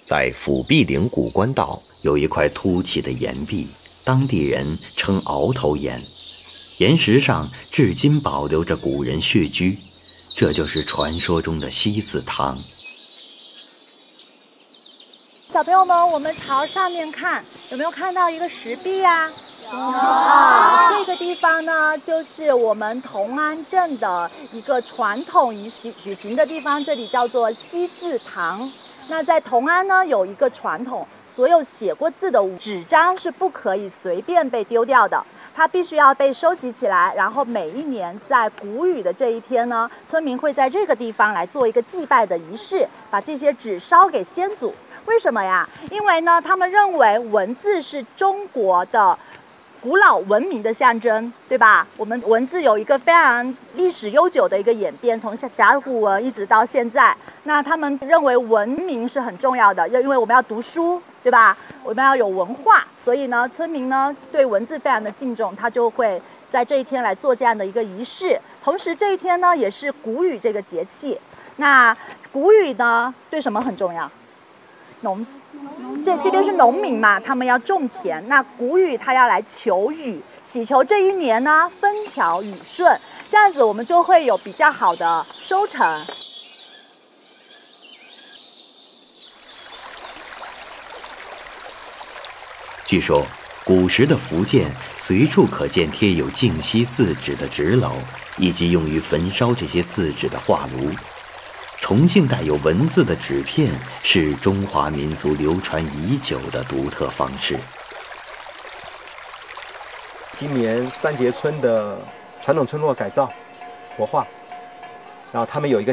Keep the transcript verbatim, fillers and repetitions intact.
在辅弼岭古关道有一块凸起的岩壁，当地人称鳌头岩，岩石上至今保留着古人穴居，这就是传说中的西字堂。 小朋友们，我们朝上面看，有没有看到一个石壁啊？啊，这个地方呢，就是我们同安镇的一个传统仪式举行的地方，这里叫做西字堂。那在同安呢，有一个传统，所有写过字的纸张是不可以随便被丢掉的，它必须要被收集起来，然后每一年在谷雨的这一天呢，村民会在这个地方来做一个祭拜的仪式，把这些纸烧给先祖。为什么呀？因为呢，他们认为文字是中国的古老文明的象征，对吧？我们文字有一个非常历史悠久的一个演变，从甲骨文一直到现在。那他们认为文明是很重要的，因为我们要读书，对吧？我们要有文化，所以呢，村民呢对文字非常的敬重，他就会在这一天来做这样的一个仪式。同时，这一天呢也是谷雨这个节气。那谷雨呢对什么很重要？农，这这边是农民嘛，他们要种田。那谷雨他要来求雨，祈求这一年呢风调雨顺，这样子我们就会有比较好的收成。 据说，古时的福建随处可见贴有净溪字纸的纸篓，以及用于焚烧这些字纸的画炉。重庆带有文字的纸片是中华民族流传已久的独特方式。 今年三节村的传统村落改造活化，然后他们有一个